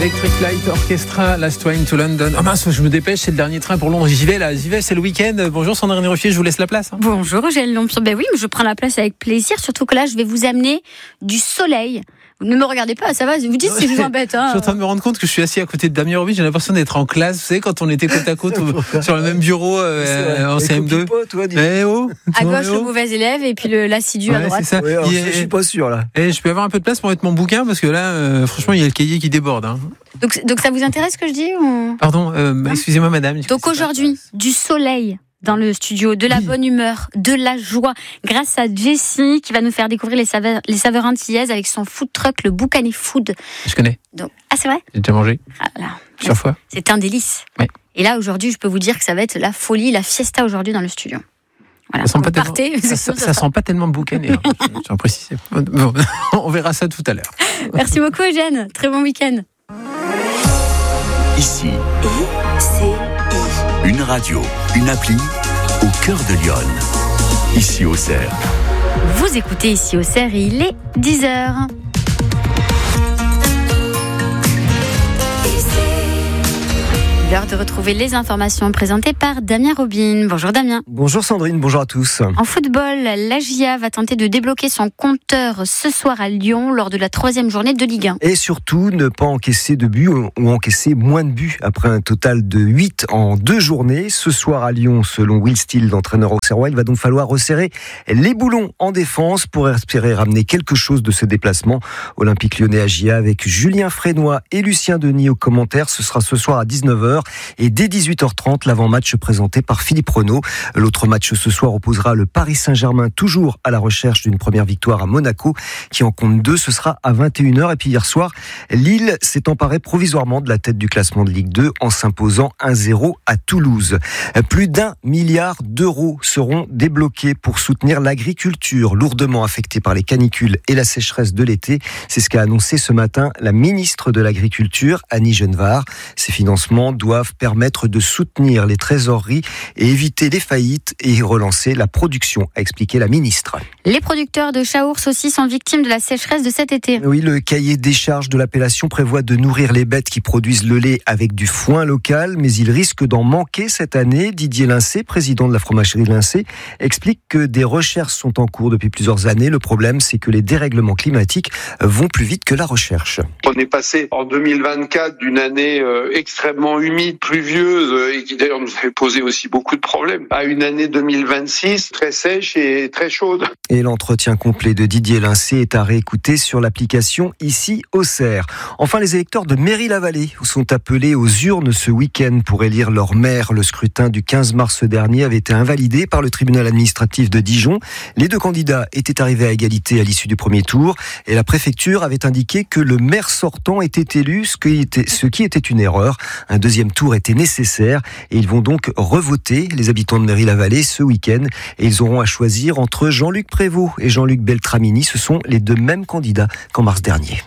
Electric Light Orchestra, Last Train to London. Oh mince, je me dépêche, c'est le dernier train pour Londres. J'y vais, c'est le week-end. Bonjour Sandrine Ruffier, je vous laisse la place. Bonjour Eugène Lompion. Ben oui, mais je prends la place avec plaisir, surtout que là, je vais vous amener du soleil. Ne me regardez pas, ça va, vous dites si je vous embête. Je suis en train de me rendre compte que je suis assis à côté de Damien Robin, j'ai l'impression d'être en classe, vous savez, quand on était côte à côte sur le même bureau en CM2. À gauche, le mauvais élève, et puis l'assidu à droite. C'est ça. Ouais, je suis pas sûr là. Et je peux avoir un peu de place pour mettre mon bouquin, parce que là, franchement, il y a le cahier qui déborde. Donc ça vous intéresse ce que je dis ou... Pardon, excusez-moi madame. Donc aujourd'hui, du soleil dans le studio, de la bonne humeur, de la joie, grâce à Jessie qui va nous faire découvrir les saveurs antillaises avec son food truck, le Boucané Food. Je connais. Donc, c'est vrai ? J'ai déjà mangé. Plusieurs fois. C'est un délice. Ouais. Et là, aujourd'hui, je peux vous dire que ça va être la folie, la fiesta aujourd'hui dans le studio. Voilà, ça sent pas tellement Boucané. Je tiens à préciser. Bon, on verra ça tout à l'heure. Merci beaucoup Eugène, très bon week-end. Ici, une radio, une appli au cœur de Lyon. Ici au Cerf. Vous écoutez Ici au Cerf et il est 10h. L'heure de retrouver les informations présentées par Damien Robin. Bonjour Damien. Bonjour Sandrine, bonjour à tous. En football, l'AGIA va tenter de débloquer son compteur ce soir à Lyon lors de la 3e journée de Ligue 1. Et surtout, ne pas encaisser de buts ou encaisser moins de buts après un total de 8 en 2 journées. Ce soir à Lyon, selon Will Steele, l'entraîneur auxerrois, il va donc falloir resserrer les boulons en défense pour espérer ramener quelque chose de ce déplacement. Olympique Lyonnais AGIA avec Julien Frénois et Lucien Denis aux commentaires. Ce sera ce soir à 19h. Et dès 18h30, l'avant-match présenté par Philippe Renaud. L'autre match ce soir opposera le Paris Saint-Germain, toujours à la recherche d'une première victoire à Monaco, qui en compte 2. Ce sera à 21h. Et puis hier soir, Lille s'est emparé provisoirement de la tête du classement de Ligue 2 en s'imposant 1-0 à Toulouse. Plus d'1 milliard d'euros seront débloqués pour soutenir l'agriculture, lourdement affectée par les canicules et la sécheresse de l'été. C'est ce qu'a annoncé ce matin la ministre de l'Agriculture, Annie Genevard. Ces financements doivent permettre de soutenir les trésoreries et éviter les faillites et relancer la production, a expliqué la ministre. Les producteurs de Chaours aussi sont victimes de la sécheresse de cet été. Oui, le cahier des charges de l'appellation prévoit de nourrir les bêtes qui produisent le lait avec du foin local, mais il risque d'en manquer cette année. Didier Lincé, président de la fromagerie Lincé, explique que des recherches sont en cours depuis plusieurs années. Le problème, c'est que les dérèglements climatiques vont plus vite que la recherche. On est passé en 2024 d'une année extrêmement humide, pluvieuse, et qui d'ailleurs nous avait posé aussi beaucoup de problèmes, à une année 2026 très sèche et très chaude. Et l'entretien complet de Didier Lincé est à réécouter sur l'application Ici au Cerf. Enfin, les électeurs de Mairie-la-Vallée sont appelés aux urnes ce week-end pour élire leur maire. Le scrutin du 15 mars dernier avait été invalidé par le tribunal administratif de Dijon. Les 2 candidats étaient arrivés à égalité à l'issue du premier tour et la préfecture avait indiqué que le maire sortant était élu, ce qui était une erreur. Un deuxième tour était nécessaire et ils vont donc revoter, les habitants de Mairie-la-Vallée, ce week-end, et ils auront à choisir entre Jean-Luc Prévost et Jean-Luc Beltramini. Ce sont les 2 mêmes candidats qu'en mars dernier.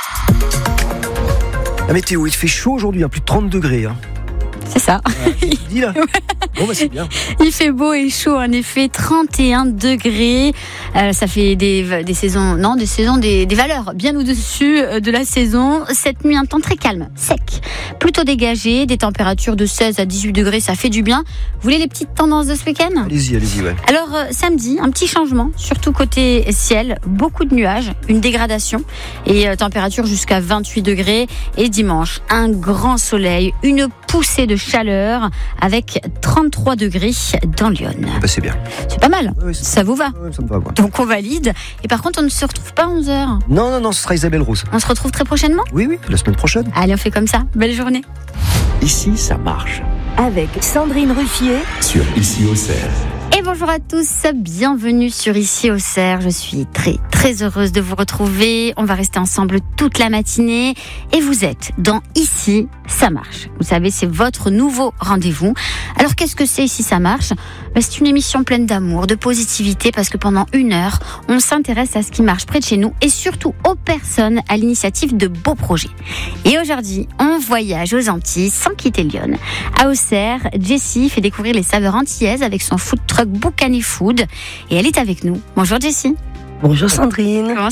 La météo, il fait chaud aujourd'hui, plus de 30 degrés. C'est ça. Dis là. Bon, c'est bien. Il fait beau et chaud, en effet, 31 degrés. Ça fait des valeurs bien au-dessus de la saison. Cette nuit, un temps très calme, sec, plutôt dégagé, des températures de 16 à 18 degrés, ça fait du bien. Vous voulez les petites tendances de ce week-end ? Allez-y, ouais. Alors, samedi, un petit changement, surtout côté ciel, beaucoup de nuages, une dégradation et température jusqu'à 28 degrés. Et dimanche, un grand soleil, une poussée de chaleur avec 33 degrés dans Lyon. C'est bien. C'est pas mal. Oui, ça vous va ? Oui, ça me va. Ouais. Donc on valide. Et par contre, on ne se retrouve pas à 11h. Non, ce sera Isabelle Rose. On se retrouve très prochainement ? Oui, la semaine prochaine. Allez, on fait comme ça. Belle journée. Ici, ça marche. Avec Sandrine Ruffier Sur Ici au Cerf. Et bonjour à tous, bienvenue sur Ici au Cerf. Je suis très heureuse de vous retrouver. On va rester ensemble toute la matinée. Et vous êtes dans Ici, ça marche. Vous savez, c'est votre nouveau rendez-vous. Alors qu'est-ce que c'est Ici, ça marche ? C'est une émission pleine d'amour, de positivité, parce que pendant 1 heure, on s'intéresse à ce qui marche près de chez nous et surtout aux personnes à l'initiative de beaux projets. Et aujourd'hui, on voyage aux Antilles sans quitter Lyon. À Auxerre, Jessie fait découvrir les saveurs antillaises avec son food truck Boucané Food et elle est avec nous. Bonjour Jessie. Bonjour Sandrine. Comment ça va ?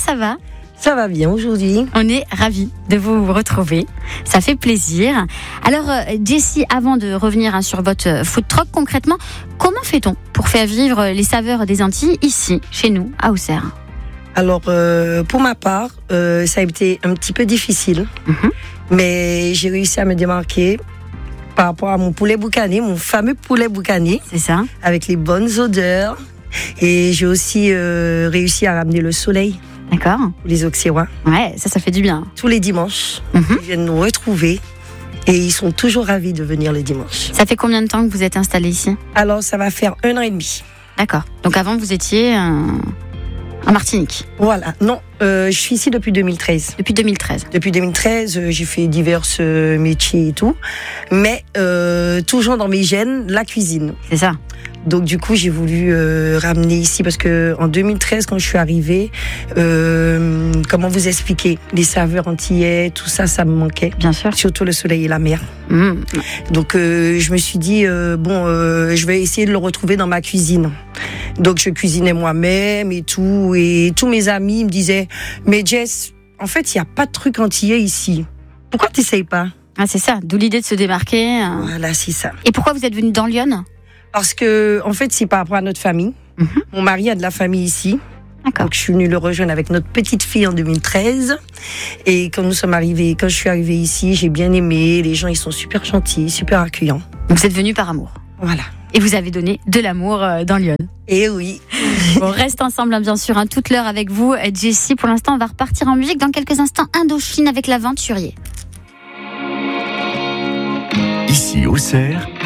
Ça va bien aujourd'hui. On est ravis de vous retrouver. Ça fait plaisir. Alors, Jessie, avant de revenir sur votre food truck, concrètement, comment fait-on pour faire vivre les saveurs des Antilles ici, chez nous, à Auxerre? Alors, pour ma part, ça a été un petit peu difficile, mais j'ai réussi à me démarquer par rapport à mon poulet boucané, mon fameux poulet boucané. C'est ça. Avec les bonnes odeurs. Et j'ai aussi réussi à ramener le soleil. D'accord. Les Auxerrois. Ouais, ça fait du bien. Tous les dimanches, ils viennent nous retrouver et ils sont toujours ravis de venir le dimanche. Ça fait combien de temps que vous êtes installé ici? Alors, ça va faire 1 an et demi. D'accord. Donc avant, vous étiez en Martinique. Voilà. Non, je suis ici depuis 2013. Depuis 2013. Depuis 2013, j'ai fait divers métiers et tout, mais toujours dans mes gènes, la cuisine. C'est ça. Donc du coup, j'ai voulu ramener ici parce que en 2013, quand je suis arrivée, comment vous expliquer, les saveurs antillais, tout ça, ça me manquait. Bien sûr. Surtout le soleil et la mer. Donc je me suis dit je vais essayer de le retrouver dans ma cuisine. Donc je cuisinais moi-même et tout, et tous mes amis me disaient mais Jess, en fait, il y a pas de truc antillais ici. Pourquoi t'essayes pas? Ah, c'est ça. D'où l'idée de se démarquer. Voilà, c'est ça. Et pourquoi vous êtes venue dans Lyon? Parce que, en fait, c'est par rapport à notre famille. Mon mari a de la famille ici. D'accord. Donc, je suis venue le rejoindre avec notre petite fille en 2013. Et quand je suis arrivée ici, j'ai bien aimé. Les gens, ils sont super gentils, super accueillants. Donc, vous êtes venue par amour. Voilà. Et vous avez donné de l'amour dans Lyon. Et oui. On reste ensemble, bien sûr, toute l'heure avec vous, Jessie. Pour l'instant, on va repartir en musique. Dans quelques instants, Indochine avec l'Aventurier. Ici, Auxerre,